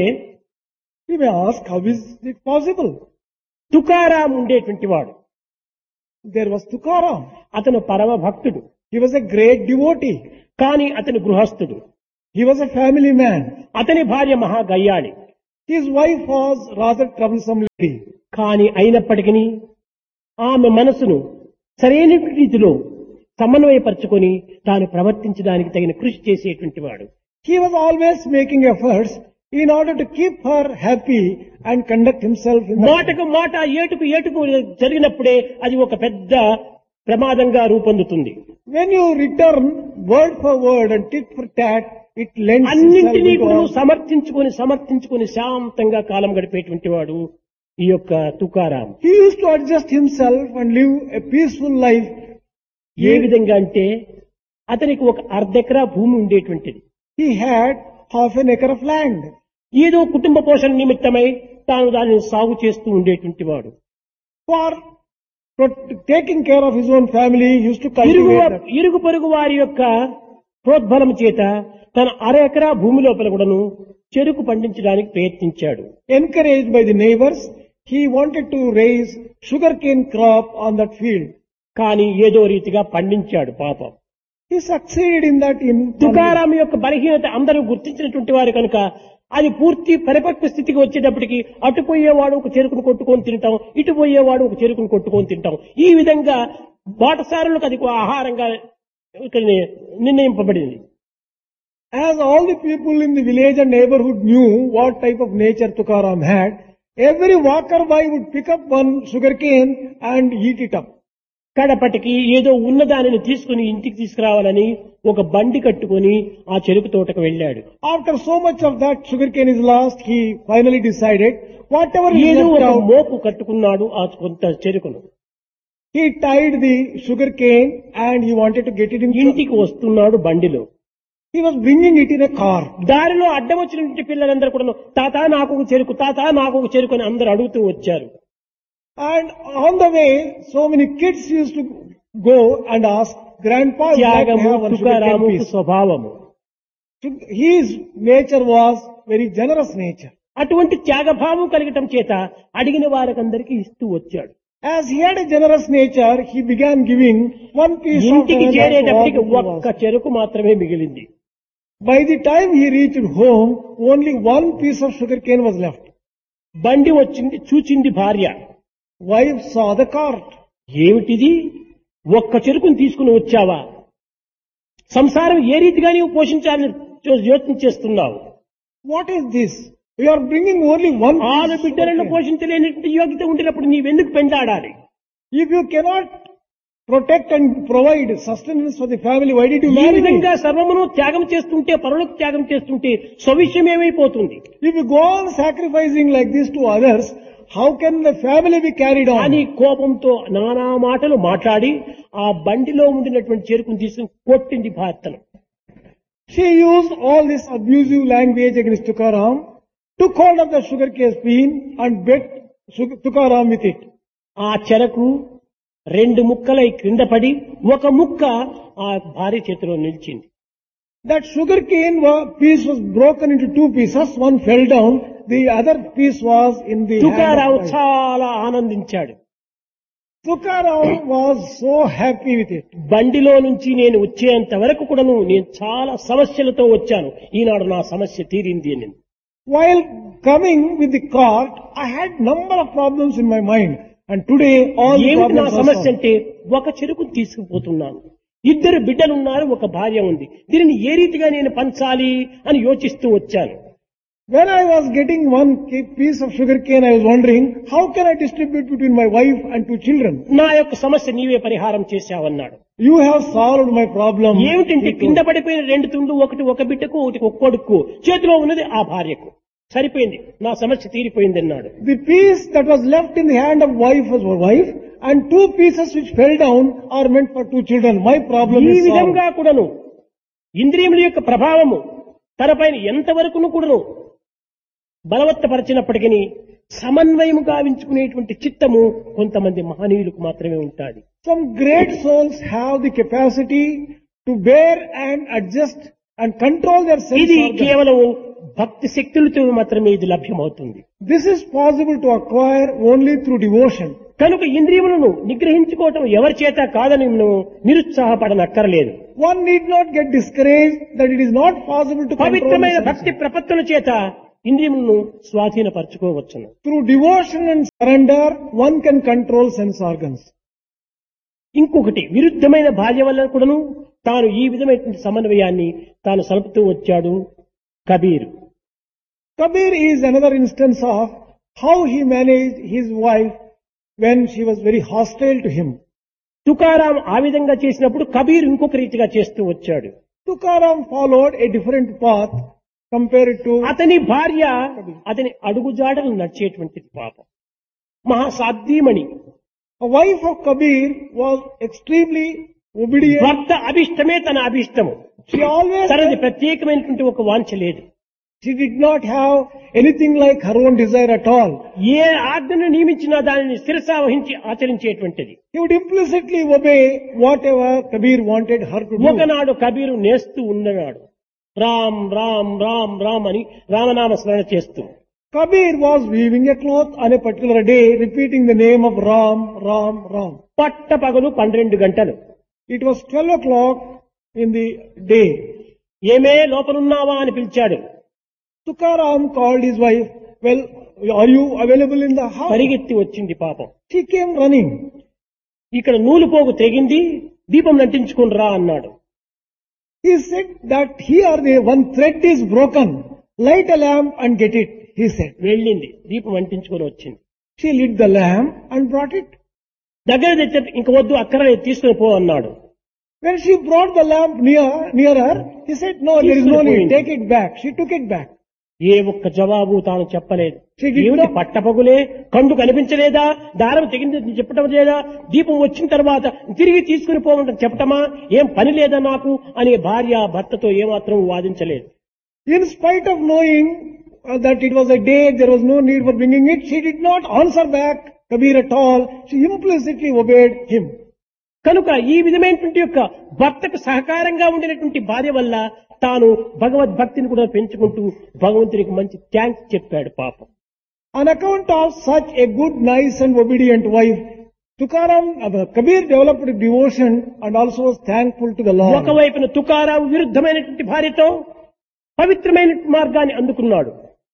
We may ask, how is it possible? Tukaram ఉండేటువంటి వాడు. There was Tukaram. అతను పరమ భక్తుడు, He was a great devotee. కానీ అతను గృహస్థుడు. He was a family man. అతని భార్య మహా గయ్యాళి. His wife was rather troublesome lady. కానీ అయినప్పటికీ ఆమె మనసును సరైన రీతిలో సమన్వయపరుచుకొని తాను ప్రవర్తించడానికి తగిన కృషి చేసేటువంటి వాడు. He was always making efforts in order to keep her happy and conduct himself in the మాటకు మాట ఏటుకు ఏటుకు జరిగినప్పుడే అది ఒక పెద్ద ప్రమాదంగా రూపొందుతుంది. When you return word for word and tit for tat, it lends itself అన్నింటినీ into కూడా all- సమర్థించుకొని సమర్థించుకొని శాంతంగా కాలం గడిపేటువంటి వాడు ఈ యొక్క Tukaram. He used to adjust himself and live a peaceful life. ఏ విధంగా అంటే అతనికి ఒక అర్ధెకరా భూమి ఉండేటువంటిది. He had half an acre of land. ఏదో కుటుంబ పోషణ నిమిత్తమై తాను దానిని సాగు చేస్తూ ఉండేటువంటి వాడు. For pro- taking care of his own family, he used to ఇరుగు cultivate that. ఇరుగు పొరుగు వారి యొక్క ప్రోద్బలం చేత తన అర ఎకరా భూమి లోపల కూడాను చెరుకు పండించడానికి ప్రయత్నించాడు. Encouraged by the neighbors, he wanted to raise sugarcane crop on that field. కానీ ఏదో రీతిగా పండించాడు పాపం. He succeeded in that in Tukaram యొక్క బలహీనత అందరూ గుర్తించినటువంటి వారు కనుక అది పూర్తి పరిపక్వ స్థితికి వచ్చేటప్పటికి అటు పోయేవాడు ఒక చెరుకును కొట్టుకొని తింటాం, ఇటు పోయేవాడు ఒక చెరుకును కొట్టుకొని తింటాం. ఈ విధంగా బాటసారులకు అది ఒక ఆహారంగా ఇక్కడ నిర్ణయింపబడింది. As all the people in the village and neighborhood knew what type of nature Tukaram had, every walker by would pick up one sugarcane and eat it up. కడపటికి ఏదో ఉన్నదానిని తీసుకుని ఇంటికి తీసుకురావాలని ఒక బండి కట్టుకొని ఆ చెరుకు తోటకు వెళ్ళాడు. After so much of that sugarcane is lost, he finally decided whatever is ఏదో left ఒక out, మోపు కట్టుకున్నాడు ఆ కొంత చెరుకును. he tied the sugarcane and he wanted to get it in. ఇంటికి వస్తున్నాడు బండిలో. He was bringing it in a car. దారిలో అడ్డం వచ్చినటువంటి పిల్లలందరూ కూడా తాత నాకు ఒక చెరుకు, తాత నాకు ఒక చెరుకు అని అందరూ అడుగుతూ వచ్చారు. And on the way, so many kids used to go and ask, Grandpa, would you like to త్యాగము have one sugarcane Tukaramu piece? స్వభావము. His nature was very generous nature. అటువంటి త్యాగభావం కలగటం చేత అడిగిన వారికందరికీ ఇస్తూ వచ్చాడు. As he had a generous nature, he began giving one piece of ఇంటికి banana to all చేరేటప్పటికి those who ఒక్క asked. చెరుకు మాత్రమే మిగిలింది. By the time he reached home, only one piece of sugarcane was left. బండి వచ్చింది, చూచింది భార్య. Wife saw the cart. ఏమిటిది, ఒక్క చెరుకుని తీసుకుని వచ్చావా? సంసారం ఏ రీతిగా నీవు పోషించాలని యోచన చేస్తున్నావు? What is this? We are bringing only one ఆరు piece of బిడ్డలను sugarcane. పోషించలేనటువంటి యోగ్యత ఉండినప్పుడు నీవెందుకు పెండాడాలి? If you cannot protect and provide sustenance for the family, why did you ఈ marry me? విధంగా సర్వమును త్యాగం చేస్తుంటే, పరులకు త్యాగం చేస్తుంటే స్వవిషయం ఏమైపోతుంది If you go on sacrificing like this to others, how can the family be carried అని on? కోపంతో నానా మాటలు మాట్లాడి ఆ బండిలో ఉండినటువంటి చెరుకును తీసుకుని కొట్టింది భర్తను. She used all this abusive language against Tukaram, took hold of the sugarcane bean and beat Suk- Tukaram with it. ఆ చెరకు రెండు ముక్కలై క్రింద పడి ఒక ముక్క ఆ భార్య చేతిలో నిలిచింది. That sugarcane wa- piece was broken into two pieces. One fell down, the other piece was in the hand తుకారావు of wife. చాలా ఆనందించాడు. Tukaram was so happy with it. బండిలో నుంచి నేను వచ్చేంత వరకు కూడాను నేను చాలా సమస్యలతో వచ్చాను, ఈనాడు నా సమస్య తీరింది అని. While coming with the cart, I had number of problems in my mind. And today, all the ఏమిటి నా problems are సమస్య solved. అంటే, ఒక చెరుకును తీసుకుపోతున్నాను, ఇద్దరు బిడ్డలున్నారు, ఒక భార్య ఉంది, దీనిని ఏ రీతిగా నేను పంచాలి అని యోచిస్తూ వచ్చాను. When I was getting one ki- piece of sugar cane, I was wondering, how can I distribute between my wife and two children? నా యొక్క సమస్య నీవే పరిహారం చేశావన్నాడు. You have solved my problem. ఏమిటంటే, He కింద told. పడిపోయిన రెండు తుండు, ఒకటి ఒక బిడ్డకు, ఒకటి ఒక కొడుకు, చేతిలో ఉన్నది ఆ భార్యకు, సరిపోయింది, నా సమస్య తీరిపోయింది అన్నాడు. The piece that was left in the hand of wife was for wife, and two pieces which fell down are meant for two children. My problem ఈ is solved. విధంగా కూడాను ఇంద్రియముల యొక్క ప్రభావము తనపైన ఎంతవరకును కూడాను బలవత్తపరిచినప్పటికీ సమన్వయము గావించుకునేటువంటి చిత్తము కొంతమంది మహనీయులకు మాత్రమే ఉంటుంది. Some great souls have the capacity to bear and adjust and control their sense ఇది organs. కేవలం భక్తి శక్తులతో మాత్రమే ఇది లభ్యమవుతుంది. This is possible to acquire only through devotion. కనుక ఇంద్రియములను నిగ్రహించుకోవటం ఎవరి చేత కాదని మనం నిరుత్సాహపడనక్కర్లేదు. One need not get discouraged that it is not possible to control the పవిత్రమైన senses. భక్తి ప్రపత్తుల చేత ఇంద్రియములను స్వాధీనపరచుకోవచ్చును. Through devotion and surrender, one can control sense organs. ఇంకొకటి, విరుద్ధమైన భార్య వల్ల కూడాను తాను ఈ విధమైనటువంటి సమన్వయాన్ని తాను సలుపుతూ వచ్చాడు Kabir. Kabir is another instance of how he managed his wife when she was very hostile to him. Tukaram ఆ విధంగా చేసినప్పుడు కబీర్ ఇంకొక రీతిగా చేస్తూ వచ్చాడు. Tukaram followed a different path compared to అతని భార్య అతని అడుగుజాడలు నడిచేటువంటిది పాపం, మహాసాధ్యమణి. a wife of Kabir was extremely obedient. భర్త అభిష్టమే తన అభిష్టము, She always తనది ప్రత్యేకమైనటువంటి ఒక వాంఛ లేదు. she did not have anything like her own desire at all. ఏ ఆజ్ఞను నియమించినా దానిని శిరసా వహించి ఆచరించేటువంటిది. He would implicitly obey whatever Kabir wanted her to do. ఒకనాడు కబీరు నేస్తూ ఉన్నాడు, రామ్ రామ్ రామ్ రామ్ అని రామనామ స్మరణ చేస్తూ. Kabir was weaving a cloth on a particular day, repeating the name of Ram, Ram, Ram. పట్ట పగలు పన్నెండు గంటలు. It was twelve o'clock in the day. ఏమే లోపలున్నావా అని పిలిచాడు. Tukaram called his wife, well, are you available in the house? పరిగెత్తి వచ్చింది పాపం. She came running. ఇక్కడ నూలు పోగు తెగింది, దీపం నంటించుకుని రా అన్నాడు. He said that here the one thread is broken. Light a lamp and get it, he said. వెళ్ళింది, దీపం అంటించుకొని వచ్చింది. She lit the lamp and brought it. దగ్గర తెచ్చ ఇంక వద్దు, అక్కడ తీసుకుని పో అన్నాడు. When she brought the lamp near, nearer, he said, no, there is no need, తీసుకుని take it back. She took it back. ఏ ఒక్క జవాబు తాను చెప్పలేదు. She did ఏమిటి not- పట్టపగులే, కండు కనిపించలేదా, దారం తెగింది చెప్పటం లేదా, దీపం వచ్చిన తర్వాత తిరిగి తీసుకుని పోమంటే చెప్పటమా, ఏం పని లేదా నాకు అనే భార్య భర్తతో ఏమాత్రం వాదించలేదు. In spite of knowing uh, that it was a day, there was no need for bringing it, she did not answer back Kabir at all. She implicitly obeyed him. కనుక ఈ విధమైనటువంటి యొక్క భర్తకు సహకారంగా ఉండినటువంటి భార్య వల్ల తాను భగవద్భక్తిని కూడా పెంచుకుంటూ భగవంతునికి మంచి థ్యాంక్స్ చెప్పాడు పాపం. On account of such a good, nice and obedient wife, Tukaram, uh, Kabir developed devotion and also was thankful to the Lord. ఒకవైపున తుకారాం విరుద్ధమైనటువంటి భార్యతో పవిత్రమైన మార్గాన్ని అందుకున్నాడు.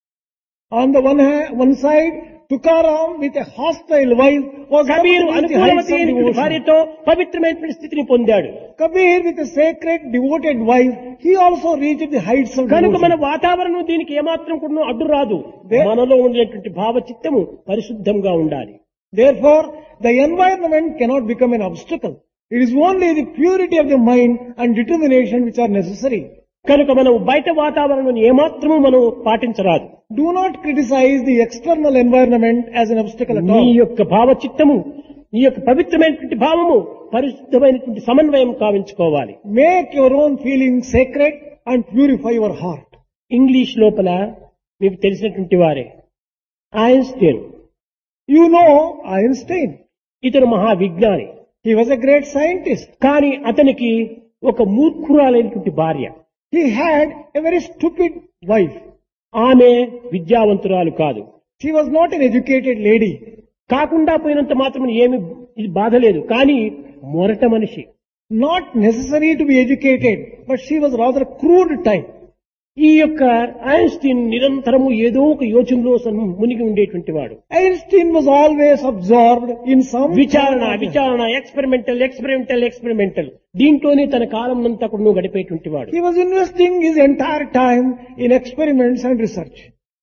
On the one hand, one side, Tukaram with a hostile wife was Kabir developing the heights of అనుకూలమైనటువంటి devotion. భార్యతో పవిత్రమైనటువంటి స్థితిని పొందాడు. Kabir with a sacred, devoted wife, he also reached the heights of కనుక మన devotion. వాతావరణం దీనికి ఏమాత్రం కూడా అడ్డు రాదు. There- మనలో ఉండేటువంటి భావ చిత్తము పరిశుద్ధంగా ఉండాలి. Therefore, the environment cannot become an obstacle. It is only the purity of the mind and determination which are necessary. కనుక మనం బయట వాతావరణం ఏమాత్రము మనం పాటించరాదు. Do not criticize the external environment as an obstacle at నీ all. యొక్క భావ చిత్తము నీ యొక్క పవిత్రమైనటువంటి భావము పరిశుద్ధమైనటువంటి సమన్వయం కావించుకోవాలి. Make your own feelings sacred and purify your heart. English లోపల మీకు తెలిసినటువంటి వారే ఐన్స్టీన్. You know Einstein. ఇతను మహా విజ్ఞాని. He was a great scientist. కానీ అతనికి ఒక మూర్ఖురాలైనటువంటి భార్య. He had a very stupid wife. ఆమె విద్యావంతురాలు కాదు. She was not an educated lady. కాకుండా పోయినంత మాత్రం ఏమి ఇది బాధ లేదు. కానీ మొరట మనిషి. Not necessary to be educated, but she was rather crude type. ఈ యొక్క ఐన్స్టీన్ నిరంతరము ఏదో ఒక యోచనలో సన్- మునిగి ఉండేటువంటి వాడు. Einstein was always absorbed in some విచారణ విచారణ ఎక్స్పెరిమెంటల్ ఎక్స్పెరిమెంటల్ ఎక్స్పెరిమెంటల్ దీంట్లోనే తన కాలం అంతా కూడా గడిపేటువంటి వాడు. He was investing his entire time in experiments and research.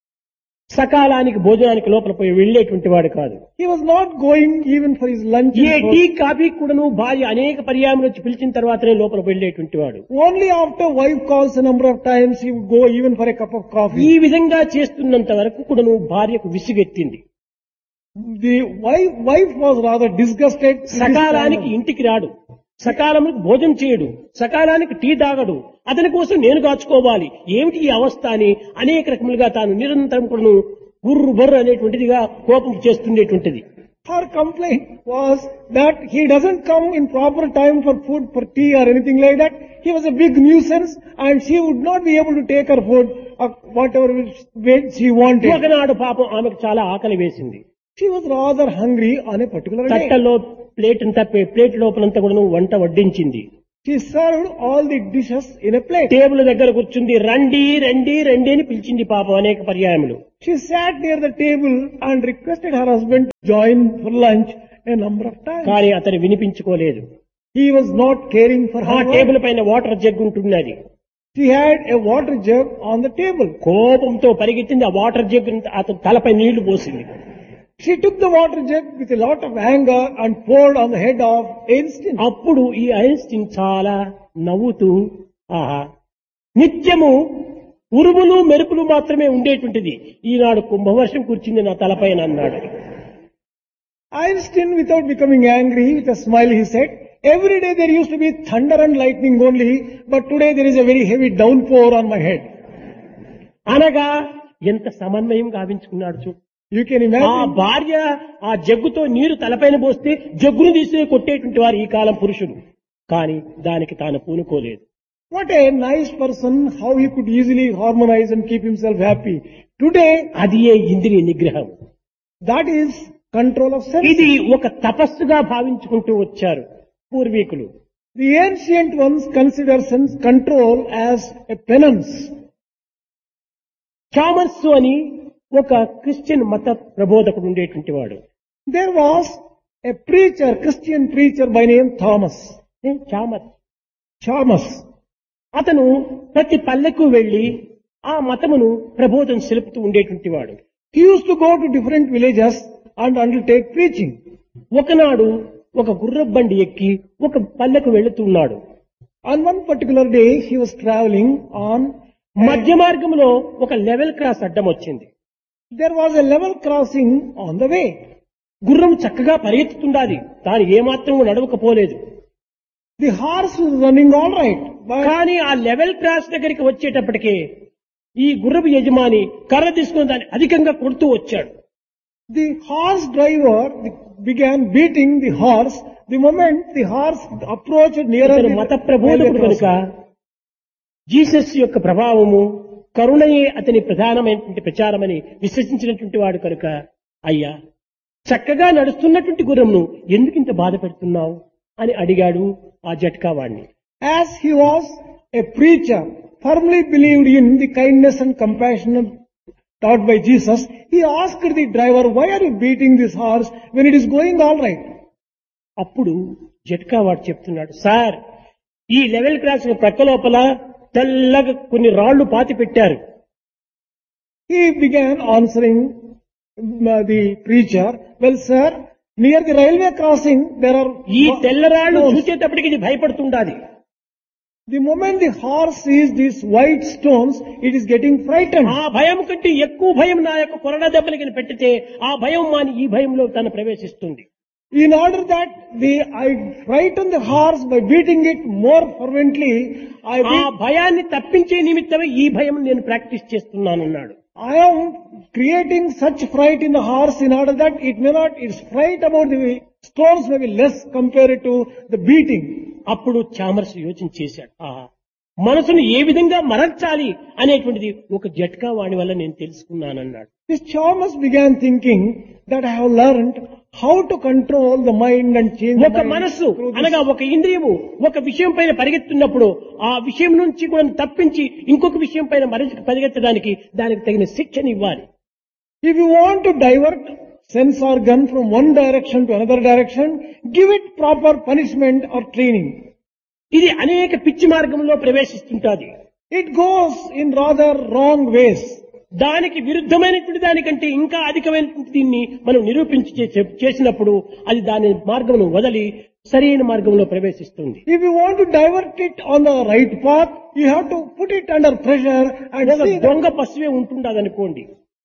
సకాలానికి భోజనానికి లోపల పోయి వెళ్లేటువంటి వాడు కాదు. He was not going even for his lunch. A and tea work. Coffee కూడాను భార్య అనేక పర్యాయములు వచ్చి పిలిచిన తర్వాతనే లోపల వెళ్లేటువంటి వాడు. Only after wife calls a number of times he would go even for a cup of ఈ coffee. విధంగా చేస్తున్నంత వరకు కూడాను భార్యకు విసుగెత్తింది. The wife, wife was rather disgusted. in this సకాలానికి manner. ఇంటికి రాడు, సకాలానికి భోజనం చేయడు, సకాలానికి టీ తాగడు, అతని కోసం నేను కాచుకోవాలి, ఏమిటి ఈ అవస్థ అని అనేక రకములుగా తాను నిరంతరం కూడా గుర్రు బర్రు అనేటువంటిదిగా కోపం చేస్తుండేటువంటిది. Her complaint was that he doesn't come in proper time for food, for tea or anything like that. He was a big nuisance and she would not be able to take her food, uh, whatever which way she wanted. ఒకనాడు పాపం ఆమెకు చాలా ఆకలి వేసింది. She was rather hungry on a particular day. తట్టలో plate అంతా plate లోపలంతా కూడా వంట వడ్డించింది. She served all the dishes in a plate. Table దగ్గర కూర్చుంది. రండి రండి రండి అని పిలిచింది పాపం అనేక పర్యాయములు. She sat near the table and requested her husband to join for lunch a number of times. కానీ అతను వినిపించుకోలేదు. He was not caring for ఆ her. టేబుల్ పైన వాటర్ జగ్ ఉంటున్నది. She had a water jug on the table. కోపంతో పరిగెత్తింది. ఆ water jug అతని తలపై నీళ్లు పోసింది. She took the water jug with a lot of anger and poured on the head of Einstein. అప్పుడు ఈ ఐన్స్టీన్ చాలా నవ్వుతూ ఆహా నిత్యము ఉరుములు మెరుపులు మాత్రమే ఉండేటువంటిది, ఈనాడు కుంభవర్షం కూర్చుంది నా తలపైన అన్నాడు. Einstein, without becoming angry, with a smile, he said, every day there used to be thunder and lightning only, but today there is a very heavy downpour on my head. అనగా ఎంత సమన్వయం గావించుకున్నాడు చూడు. You can ఆ imagine. భార్య ఆ జగ్గుతో నీరు తలపైన పోస్తే జగ్గును తీసి కొట్టేటువంటి వారు ఈ కాలం పురుషులు. కానీ దానికి తాను పూనుకోలేదు. What a nice person, how he could easily harmonize and keep himself happy. Today, అది ఏ ఇంద్రియ నిగ్రహం. that is control of sense. ఇది ఒక తపస్సుగా భావించుకుంటూ వచ్చారు పూర్వీకులు. The ancient ones consider sense control as a penance. Chalmers అని ఒక క్రిస్టియన్ మత ప్రబోధకుడు ఉండేటువంటి వాడు. There was a preacher, Christian preacher by name Thomas. A Chalmers. Thomas. అతను ప్రతి పల్లెకు వెళ్లి ఆ మతమును ప్రబోధం సెలుపుతూ ఉండేటువంటి వాడు. He used to go to different villages and undertake preaching. ఒకనాడు ఒక గుర్రబండి ఎక్కి ఒక పల్లెకు వెళుతున్నాడు. On one particular day, he was traveling on, మధ్య మార్గంలో ఒక లెవెల్ క్రాస్ అడ్డం వచ్చింది. there was a level crossing on the way. గుర్రం చక్కగా పరిగెత్తుతుండాలి, తాను ఏమాత్రం నడవకపోలేదు. The horse was running all right, but కానీ ఆ లెవెల్ క్రాస్ దగ్గరికి వచ్చేటప్పటికే ఈ గుర్రపు యజమాని కర్ర తీసుకుని దాన్ని అధికంగా కొడుతూ వచ్చాడు. The horse driver began beating the horse the moment the horse approached nearer ఇతను the మత ప్రబోధకుడు railway కనుక crossing. జీసస్ యొక్క ప్రభావము కరుణయే అతని ప్రధానమైనటువంటి ప్రచారమని విశ్వసించినటువంటి వాడు కనుక అయ్యా చక్కగా నడుస్తున్నటువంటి గుర్రంను ఎందుకు ఇంత బాధ పెడుతున్నావు అని అడిగాడు ఆ జట్కా వాడిని. As he was a preacher, firmly believed in the kindness and compassion taught by Jesus, he asked the driver, why are you beating this horse when it is going all right? అప్పుడు జట్కా వాడు చెప్తున్నాడు, sir ఈ level cross ప్రక్క లోపల తెల్లగా కొన్ని రాళ్లు పాతి పెట్టారు. He began answering uh, the preacher, well sir, near the railway crossing there are ఈ తెల్ల రాళ్లు stones. చూసేటప్పటికి ఇది భయపడుతుండాలి. The moment the horse sees these white stones, it is getting frightened. ఆ భయం కంటే ఎక్కువ భయం నా యొక్క కొరడా దెబ్బలకి పెట్టితే ఆ భయం మాని ఈ భయంలో తను ప్రవేశిస్తుంది. In order that the I frighten the horse by beating it more fervently, I ఆ beat, భయాన్ని తప్పించే నిమిత్తమే ఈ భయం నేను practice చేస్తున్నానన్నాడు. I am creating such fright in the horse in order that it may not, its fright about the stones may be less compared to the beating. అప్పుడు Chalmers యోచన చేశాడు, ఆహా మనసును ఏ విధంగా మరల్చాలి అనేటువంటిది ఒక జట్కా వాణి వల్ల నేను తెలుసుకున్నానన్నాడు. This Chalmers began thinking that I have learned how to control the mind and change the ఒక mind మనస్సు through this. అనగా ఒక ఇంద్రియము ఒక విషయం పైన పరిగెత్తున్నప్పుడు ఆ విషయం నుంచి కూడా తప్పించి ఇంకొక విషయం పైన మరి పరిగెత్తడానికి దానికి తగిన శిక్షణ ఇవ్వాలి. If you want to divert sense organ from one direction to another direction, give it proper punishment or training. ఇది అనేక పిచ్చి మార్గంలో ప్రవేశిస్తుంటాది. It goes in rather wrong ways. దానికి విరుద్ధమైనటువంటి దానికంటే ఇంకా అధికమైనటువంటి దీన్ని మనం నిరూపించి చే- చేసినప్పుడు అది దాని మార్గమును వదిలి సరైన మార్గంలో ప్రవేశిస్తుంది. If you want to divert it on the right path, you have to put it under pressure and ఒక see that దొంగ పశువే ఉంటుండదు అనుకోండి,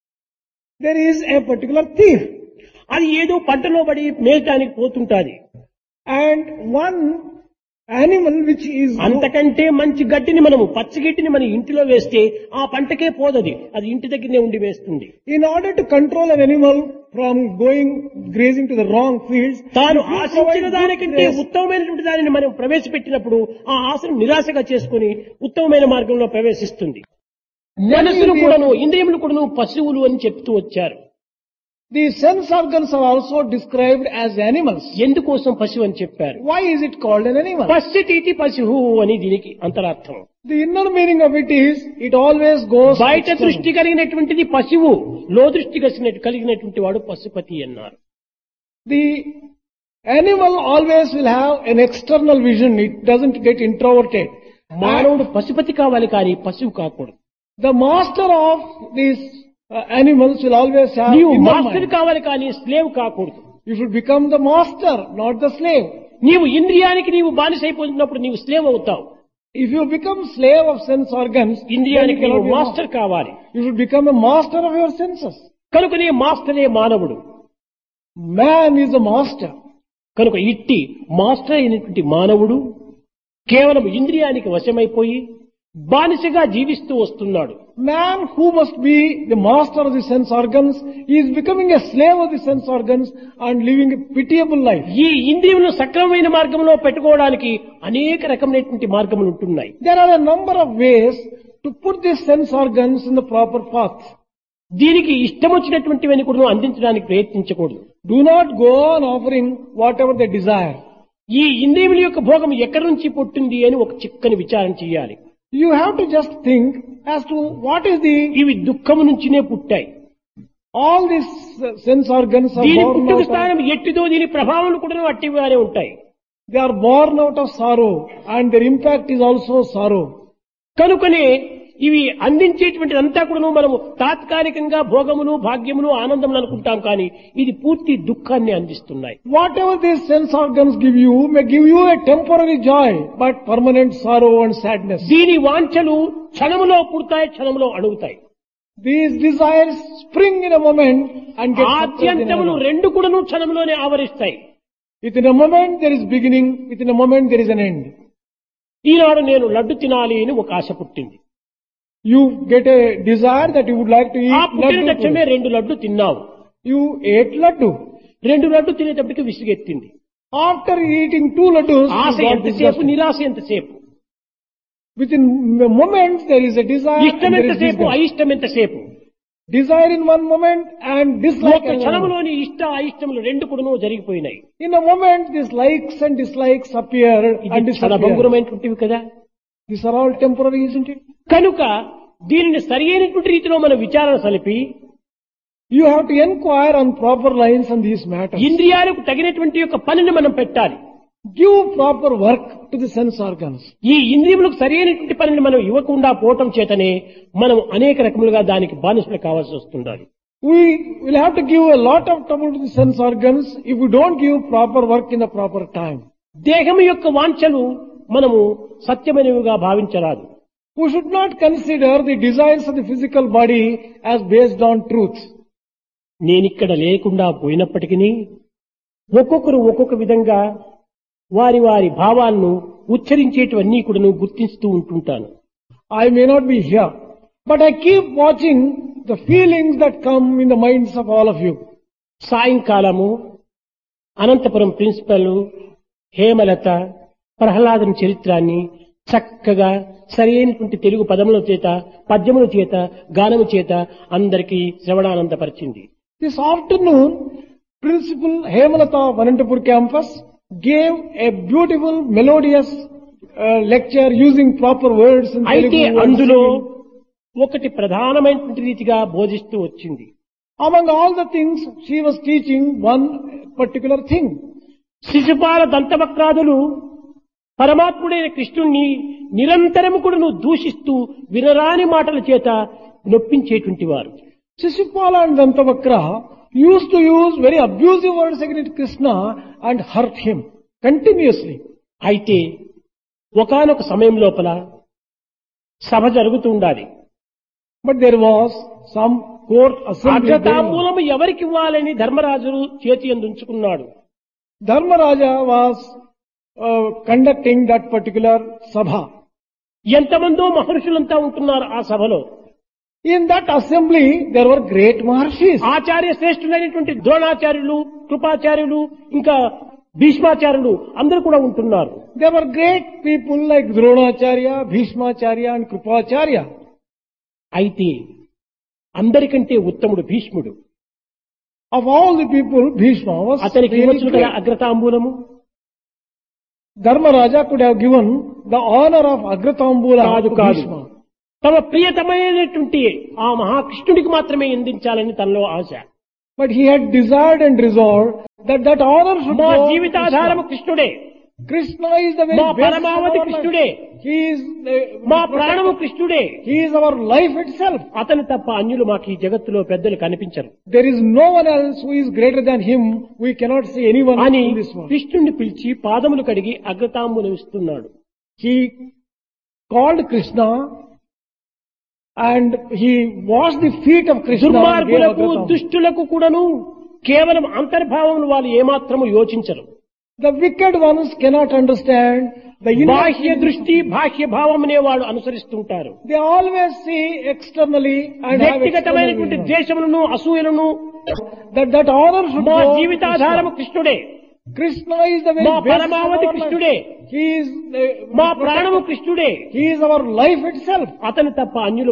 there is a particular thief అది ఏదో పంటలో పడి మేయటానికి పోతుంటాది. and one animal which is అంతకంటే మంచి గడ్డిని మనము పచ్చగడ్డిని మన ఇంటిలో వేస్తే ఆ పంటకే పోదది, అది ఇంటి దగ్గరనే ఉండి వేస్తుంది. in order to control an animal from going grazing to the wrong fields, తాను if you ఆశించిన provide good దానికంటే grass, ఉత్తమమైనటువంటి దానిని మనం ప్రవేశపెట్టినప్పుడు ఆ ఆశను నిరాశగా చేసుకుని ఉత్తమమైన మార్గంలో ప్రవేశిస్తుంది. మనసును కూడాను ఇంద్రియములు కూడాను పశువులు అని చెప్తూ వచ్చారు. the sense organs are also described as animals. ఎందుకోసం పశువు అని చెప్పారు? Why is it called an animal? పశ్చితీతి పశువు అని దీనికి అంతరార్థం. The inner meaning of it is, it always goes బయట external. దృష్టి కలిగినటువంటిది పశువు, లో దృష్టి కలిగిన- కలిగినటువంటి వాడు పశుపతి అన్నారు. The animal always will have an external vision. It doesn't get introverted. మానవుడు పశుపతి కావాలి కానీ పశువు కాకూడదు. The master of these uh, animals will always have నీవు inner మాస్టర్ mind. కావాలి కానీ స్లేవ్ కాకూడదు. You should become the master, not the slave. నీవు ఇంద్రియానికి నీవు బానిసైపోతున్నప్పుడు నీవు స్లేవ్ అవుతావు. If you become slave of sense organs, then you ఇంద్రియానికి cannot నీవు be a master master. కావాలి. You should become a master of your senses. కనుక నీ మాస్టరే మానవుడు. Man is a master. కనుక ఇట్టి మాస్టర్ అయినటువంటి మానవుడు కేవలం ఇంద్రియానికి వశమైపోయి బానిసగా జీవిస్తూ వస్తున్నాడు. Man who must be the master of the sense organs is becoming a slave of the sense organs and living a pitiable life. ఈ ఇంద్రియములను సక్రమమైన మార్గంలో పెట్టుకోవడానికి అనేక రకమైనటువంటి మార్గములు ఉంటున్నాయి. There are a number of ways to put these sense organs in the proper path. దీనికి ఇష్టం వచ్చినటువంటివన్నీ కూడా అందించడానికి ప్రయత్నించకూడదు. Do not go on offering whatever they desire. ఈ ఇంద్రియముల యొక్క భోగం ఎక్కడి నుంచి పుట్టింది అని ఒక చిక్కని విచారణ చేయాలి. You have to just think as to what is the, ఇవి దుఃఖము నుంచినే పుట్టాయి. all these uh, sense organs are దీని born పుట్టుక out of, స్థానం ఎట్టిదో దీని ప్రభావం కూడా అట్టిగానే ఉంటాయి. they are born out of sorrow and their impact is also sorrow. కనుకనే ఇవి అందించేటువంటి అంతా కూడా మనము తాత్కాలికంగా భోగములు భాగ్యములు ఆనందములు అనుకుంటాం కానీ ఇది పూర్తి దుఃఖాన్ని అందిస్తున్నాయి. Whatever these sense organs give you may give you a temporary joy, but permanent sorrow and sadness. దీని వాంఛలు క్షణములో పుడతాయి, క్షణములో అణుగుతాయి. These desires spring in a moment and get suppressed in ఆద్యంతములు another. రెండు కూడాను క్షణంలోనే ఆవరిస్తాయి. Within a moment there is beginning, within a moment there is an end. ఈనాడు నేను లడ్డు తినాలి అని ఒక ఆశ పుట్టింది. You get a desire that you would like to ఆ eat పుట్టిన laddu. తక్షణమే రెండు లడ్డు తిన్నావు. You ate laddu. రెండు laddu తినేటప్పటికి విసుగెత్తింది. After eating two laddus, Asha you got ఎంతసేపు, disgusted. నిరాశ ఎంతసేపు, Within moments there is a desire ఇష్టం and there is ఎంతసేపు, disgust. అయిష్టం ఎంతసేపు. Desire in one moment and dislike ఒక in another. క్షణంలోని ఇష్ట అయిష్టములు రెండు కూడా జరిగిపోయినాయి. In a moment, these likes and dislikes appear and ఇది చాలా disappear. భంగురమైనటువంటివి కదా. These are all temporary, isn't it? కనుక దీనిని సరి అయినటువంటి రీతిలో మనం విచారణ సలిపి You have to inquire on proper lines on these matters. ఇంద్రియాలకు తగినటువంటి యొక్క పనిని మనం పెట్టాలి. Give proper work to the sense organs. ఈ ఇంద్రియములకు సరి అయినటువంటి పనిని మనం ఇవ్వకుండా పోవటం చేతనే మనం అనేక రకములుగా దానికి బానిసలు కావాల్సి వస్తుండాలి. We will have to give a lot of trouble to the sense organs if we don't give proper work in the proper time. దేహం యొక్క వాంఛలు మనము సత్యమైనవిగా భావించరాదు. We should not consider the desires of the physical body as based on truth. నేనిక్కడ లేకుండా పోయినప్పటికీ ఒక్కొక్కరు ఒక్కొక్క విధంగా వారి వారి భావాలను ఉచ్చరించేటివన్నీ కూడా గుర్తిస్తూ ఉంటుంటాను. I may not be here, but I keep watching the feelings that come in the minds of all of you. సాయంకాలము అనంతపురం ప్రిన్సిపల్ హేమలత ప్రహ్లాదన్ చరిత్రాన్ని చక్కగా సరైనటువంటి తెలుగు పదముల చేత, పద్యముల చేత, గానము చేత అందరికీ శ్రవణానందపరిచింది. This afternoon, Principal Hemalata Vanantapur campus gave a beautiful, melodious uh, lecture using proper words in అయితే Telugu. అందులో ఒకటి ప్రధానమైనటువంటి రీతిగా బోధిస్తూ వచ్చింది. Among all the things, she was teaching one particular thing. Shishupala దంతవక్రాదులు పరమాత్ముడైన కృష్ణుణ్ణి నిరంతరము కూడా దూషిస్తూ వినరాని మాటల చేత నొప్పించేటువంటి వారు. Shishupala and Dantavakra used to use very abusive words against Krishna and hurt him continuously. అయితే ఒకానొక సమయం లోపల సభ జరుగుతూ ఉండాలి. But there was some court assembly. going on. అగ్రతాంబూలము ఎవరికి ఇవ్వాలని ధర్మరాజు చేతి అందుంచుకున్నాడు. Dharmaraja was uh, conducting that particular sabha. ఎంతమందో మహర్షులంతా ఉంటున్నారు ఆ సభలో. In that assembly, there were great Maharshis. ఆచార్య శ్రేష్ఠులైనటువంటి ద్రోణాచార్యులు, కృపాచార్యులు, ఇంకా భీష్మాచార్యులు అందరూ కూడా ఉంటున్నారు. There were great people like Dronacharya, Bhishmacharya and Krupacharya. అయితే అందరికంటే ఉత్తముడు భీష్ముడు. Of all the people, Bhishma was అతనికి really ఇవ్వచ్చు కదా great. అగ్రతాంబూలము. Dharmaraja could have given the honor of Agratambula కాదు to కాదు, Bhishma. తమ ప్రియతమైనటువంటి ఆ మహాకృష్ణుడికి మాత్రమే అందించాలని తనలో ఆశ. But he had desired and resolved that that honor should మా go to జీవితాధారము Krishna. కృష్ణుడే, Krishna is the very మా best of పరమావధి our కృష్ణుడే, life. He is the, మా ప్రాణము కృష్ణుడే. He is our life itself. అతను తప్ప అన్యులు మాకు ఈ జగత్తులో పెద్దలు కనిపించరు There is no one else who is greater than him. We cannot see anyone అని in this world. కృష్ణుడిని పిలిచి పాదములు కడిగి అగ్రతాంబూలం ఇస్తున్నాడు. He called Krishna and he washed the feet of Krishna. and gave దుర్మార్గులకు, Agratambula. దుష్టులకు కూడాను కేవలం అంతర్భావములు వాళ్ళు ఏమాత్రము యోచించరు. The wicked ones cannot understand the inner. బాహ్య దృష్టి, బాహ్య భావం అనేవాడు అనుసరిస్తుంటారు. They always see externally and have వ్యక్తిగతమైనటువంటి external. ద్వేషములను, అసూయలను That that honor should మా go to జీవితాధారము Krishna. కృష్ణుడే, Krishna is the very మా best of పరమావధి our life. కృష్ణుడే, He is the, మా ప్రాణము కృష్ణుడే. He is our life itself. అతను తప్ప అన్యులు